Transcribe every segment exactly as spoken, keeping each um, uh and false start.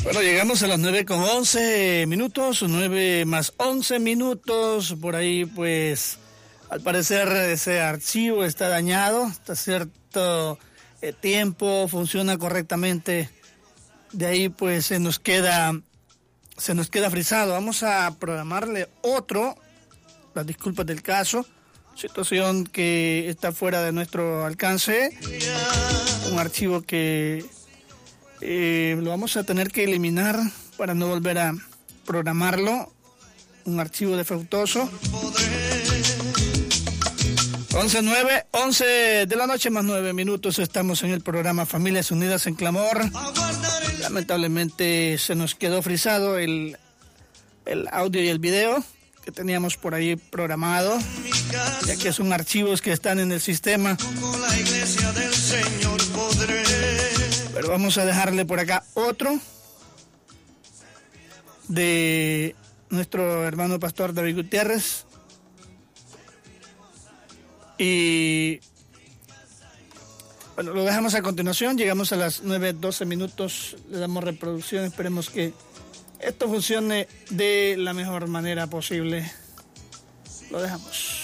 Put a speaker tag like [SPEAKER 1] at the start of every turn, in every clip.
[SPEAKER 1] Bueno, llegamos a las nueve con once minutos, nueve más once minutos, por ahí pues al parecer ese archivo está dañado, hasta cierto eh, tiempo funciona correctamente, de ahí pues se nos queda, se nos queda frisado. Vamos a programarle otro, las disculpas del caso, situación que está fuera de nuestro alcance, un archivo que Eh, lo vamos a tener que eliminar para no volver a programarlo, un archivo defectuoso. once nueve, once de la noche más nueve minutos, estamos en el programa Familias Unidas en Clamor. Lamentablemente se nos quedó frisado el, el audio y el video que teníamos por ahí programado, ya que son archivos que están en el sistema. Pero vamos a dejarle por acá otro de nuestro hermano pastor David Gutiérrez. Y bueno, lo dejamos a continuación. Llegamos a las nueve doce minutos. Le damos reproducción. Esperemos que esto funcione de la mejor manera posible. Lo dejamos.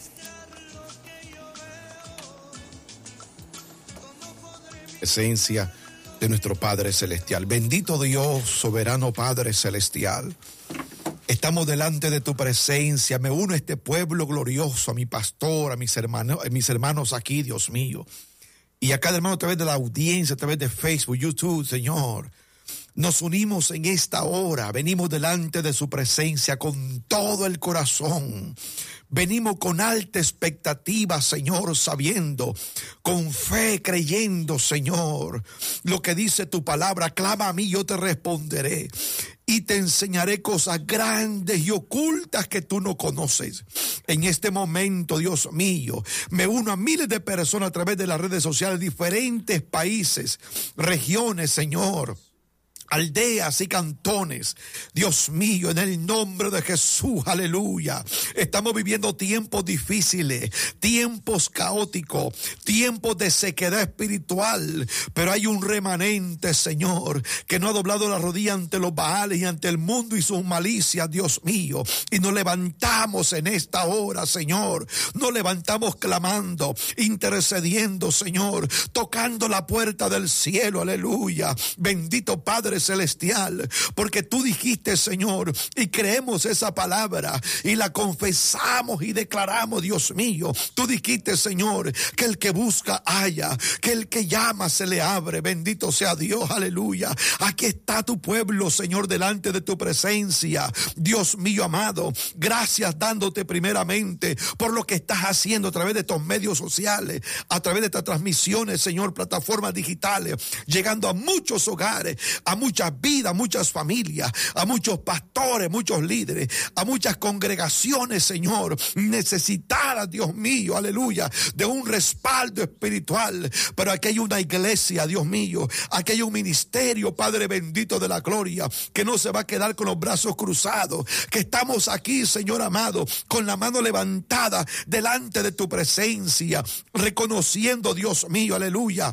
[SPEAKER 2] Esencia de nuestro Padre Celestial. Bendito Dios, soberano Padre Celestial. Estamos delante de tu presencia. Me uno a este pueblo glorioso, a mi pastor, a mis hermanos, a mis hermanos aquí, Dios mío. Y a cada hermano a través de la audiencia, a través de Facebook, YouTube, Señor. Nos unimos en esta hora, venimos delante de su presencia con todo el corazón. Venimos con alta expectativa, Señor, sabiendo, con fe, creyendo, Señor, lo que dice tu palabra. Clama a mí, yo te responderé y te enseñaré cosas grandes y ocultas que tú no conoces. En este momento, Dios mío, me uno a miles de personas a través de las redes sociales, diferentes países, regiones, Señor, aldeas y cantones. Dios mío, en el nombre de Jesús, aleluya. Estamos viviendo tiempos difíciles, tiempos caóticos, tiempos de sequedad espiritual, pero hay un remanente, Señor, que no ha doblado la rodilla ante los Baales y ante el mundo y sus malicias, Dios mío. Y nos levantamos en esta hora, Señor. Nos levantamos clamando, intercediendo, Señor, tocando la puerta del cielo, aleluya. Bendito Padre Celestial, porque tú dijiste, Señor, y creemos esa palabra y la confesamos y declaramos, Dios mío. Tú dijiste, Señor, que el que busca halla, que el que llama se le abre. Bendito sea Dios, aleluya. Aquí está tu pueblo, Señor, delante de tu presencia. Dios mío amado, gracias dándote primeramente por lo que estás haciendo a través de estos medios sociales, a través de estas transmisiones, Señor, plataformas digitales, llegando a muchos hogares, a muchas vidas, muchas familias, a muchos pastores, muchos líderes, a muchas congregaciones, Señor, necesitadas, Dios mío, aleluya, de un respaldo espiritual. Pero aquí hay una iglesia, Dios mío, aquí hay un ministerio, Padre bendito de la gloria, que no se va a quedar con los brazos cruzados, que estamos aquí, Señor amado, con la mano levantada delante de tu presencia, reconociendo, Dios mío, aleluya,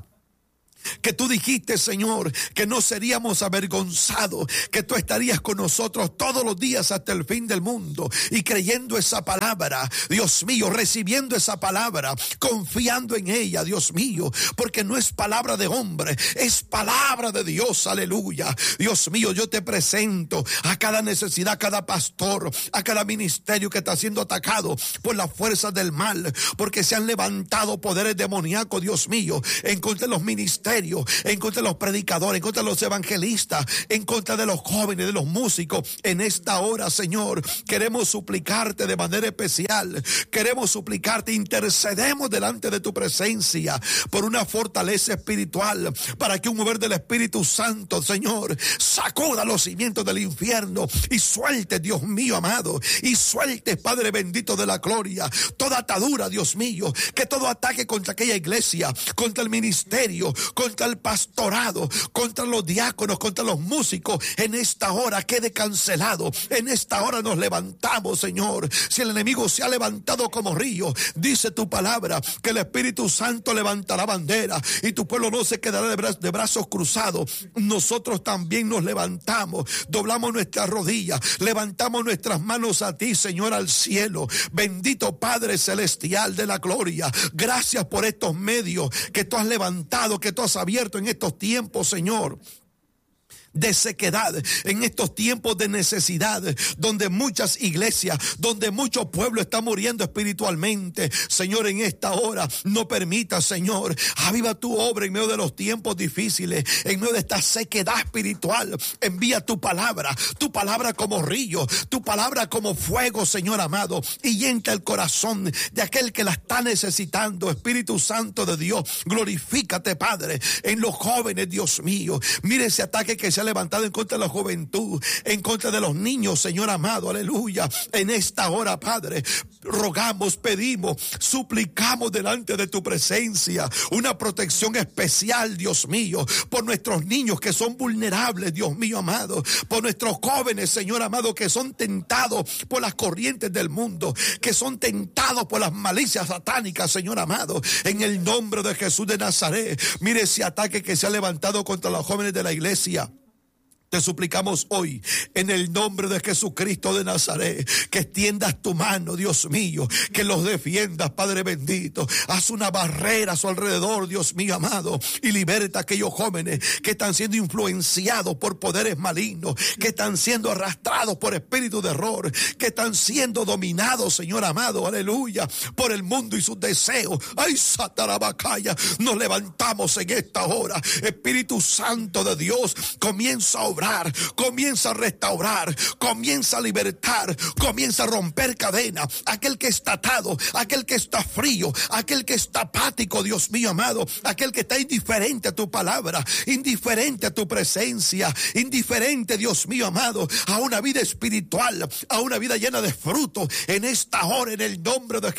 [SPEAKER 2] que tú dijiste, Señor, que no seríamos avergonzados, que tú estarías con nosotros todos los días hasta el fin del mundo, y creyendo esa palabra, Dios mío, recibiendo esa palabra, confiando en ella, Dios mío, porque no es palabra de hombre, es palabra de Dios, aleluya. Dios mío, yo te presento a cada necesidad, a cada pastor, a cada ministerio que está siendo atacado por las fuerzas del mal, porque se han levantado poderes demoníacos, Dios mío, en contra de los ministerios, en contra de los predicadores, en contra de los evangelistas, en contra de los jóvenes, de los músicos. En esta hora, Señor, queremos suplicarte de manera especial, queremos suplicarte, intercedemos delante de tu presencia por una fortaleza espiritual, para que un mover del Espíritu Santo, Señor, sacuda los cimientos del infierno y suelte, Dios mío amado, y suelte, Padre bendito de la gloria, toda atadura, Dios mío, que todo ataque contra aquella iglesia, contra el ministerio, contra contra el pastorado, contra los diáconos, contra los músicos. En esta hora quede cancelado. En esta hora nos levantamos, Señor. Si el enemigo se ha levantado como río, dice tu palabra que el Espíritu Santo levantará bandera y tu pueblo no se quedará de, bra- de brazos cruzados. Nosotros también nos levantamos, doblamos nuestras rodillas, levantamos nuestras manos a ti, Señor, al cielo. Bendito Padre Celestial de la gloria, gracias por estos medios que tú has levantado, que tú has abierto en estos tiempos, Señor, de sequedad, en estos tiempos de necesidad, donde muchas iglesias, donde mucho pueblo está muriendo espiritualmente. Señor, en esta hora, no permita, Señor, aviva tu obra en medio de los tiempos difíciles, en medio de esta sequedad espiritual. Envía tu palabra, tu palabra como río, tu palabra como fuego, Señor amado, y entra el corazón de aquel que la está necesitando. Espíritu Santo de Dios, glorifícate, Padre, en los jóvenes, Dios mío. Mire ese ataque que se ha levantado en contra de la juventud, en contra de los niños, Señor amado, aleluya. En esta hora, Padre, rogamos, pedimos, suplicamos delante de tu presencia una protección especial, Dios mío, por nuestros niños que son vulnerables, Dios mío amado, por nuestros jóvenes, Señor amado, que son tentados por las corrientes del mundo, que son tentados por las malicias satánicas, Señor amado, en el nombre de Jesús de Nazaret. Mire ese ataque que se ha levantado contra los jóvenes de la iglesia. Te suplicamos hoy, en el nombre de Jesucristo de Nazaret, que extiendas tu mano, Dios mío, que los defiendas, Padre bendito. Haz una barrera a su alrededor, Dios mío amado, y liberta a aquellos jóvenes que están siendo influenciados por poderes malignos, que están siendo arrastrados por espíritu de error, que están siendo dominados, Señor amado, aleluya, por el mundo y sus deseos. Ay, Satarabacaya, nos levantamos en esta hora. Espíritu Santo de Dios, comienza a obrar, comienza a restaurar, comienza a libertar, comienza a romper cadenas. Aquel que está atado, aquel que está frío, aquel que está apático, Dios mío amado, aquel que está indiferente a tu palabra, indiferente a tu presencia, indiferente, Dios mío amado, a una vida espiritual, a una vida llena de fruto, en esta hora, en el nombre de